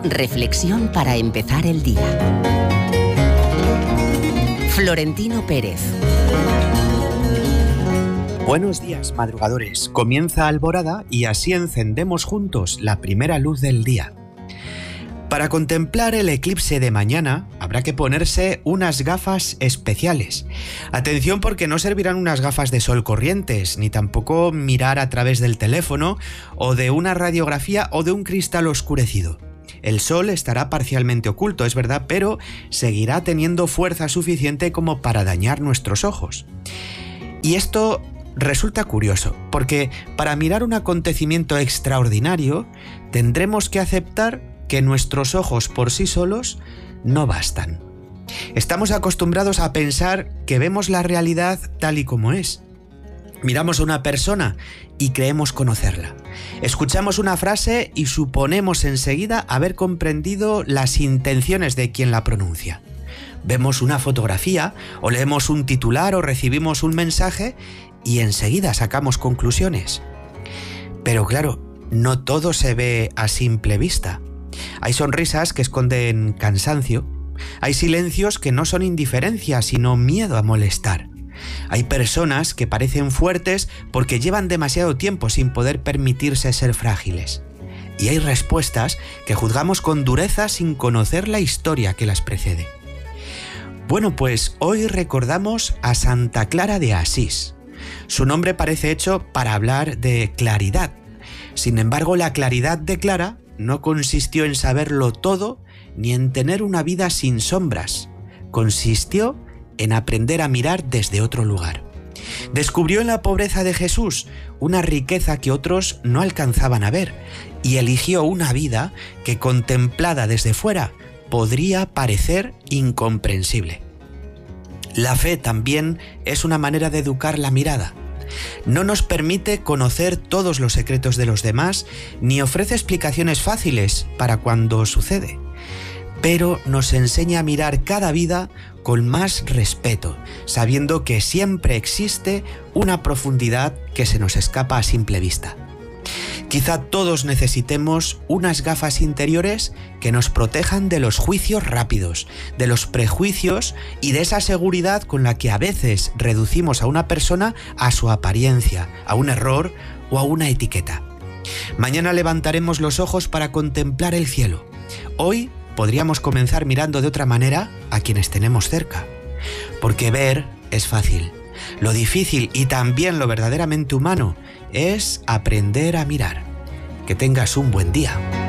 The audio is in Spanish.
Reflexión para empezar el día. Florentino Pérez. Buenos días, madrugadores. Comienza Alborada y así encendemos juntos la primera luz del día. Para contemplar el eclipse de mañana habrá que ponerse unas gafas especiales. Atención, porque no servirán unas gafas de sol corrientes, ni tampoco mirar a través del teléfono o de una radiografía o de un cristal oscurecido. El sol estará parcialmente oculto, es verdad, pero seguirá teniendo fuerza suficiente como para dañar nuestros ojos. Y esto resulta curioso, porque para mirar un acontecimiento extraordinario tendremos que aceptar que nuestros ojos por sí solos no bastan. Estamos acostumbrados a pensar que vemos la realidad tal y como es. Miramos a una persona y creemos conocerla. Escuchamos una frase y suponemos enseguida haber comprendido las intenciones de quien la pronuncia. Vemos una fotografía o leemos un titular o recibimos un mensaje y enseguida sacamos conclusiones. Pero claro, no todo se ve a simple vista. Hay sonrisas que esconden cansancio. Hay silencios que no son indiferencia, sino miedo a molestar. Hay personas que parecen fuertes porque llevan demasiado tiempo sin poder permitirse ser frágiles. Y hay respuestas que juzgamos con dureza sin conocer la historia que las precede. Bueno, pues hoy recordamos a Santa Clara de Asís. Su nombre parece hecho para hablar de claridad. Sin embargo, la claridad de Clara no consistió en saberlo todo ni en tener una vida sin sombras. Consistió en aprender a mirar desde otro lugar. Descubrió en la pobreza de Jesús una riqueza que otros no alcanzaban a ver y eligió una vida que, contemplada desde fuera, podría parecer incomprensible. La fe también es una manera de educar la mirada. No nos permite conocer todos los secretos de los demás, ni ofrece explicaciones fáciles para cuando sucede, pero nos enseña a mirar cada vida con más respeto, sabiendo que siempre existe una profundidad que se nos escapa a simple vista. Quizá todos necesitemos unas gafas interiores que nos protejan de los juicios rápidos, de los prejuicios y de esa seguridad con la que a veces reducimos a una persona a su apariencia, a un error o a una etiqueta. Mañana levantaremos los ojos para contemplar el cielo. Hoy podríamos comenzar mirando de otra manera a quienes tenemos cerca. Porque ver es fácil. Lo difícil y también lo verdaderamente humano es aprender a mirar. Que tengas un buen día.